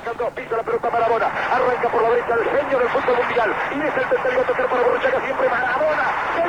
sacando, pisa la pelota Maradona, arranca por la derecha el genio del fútbol mundial, y es el tercero a tocar para Borruchaga, siempre Maradona.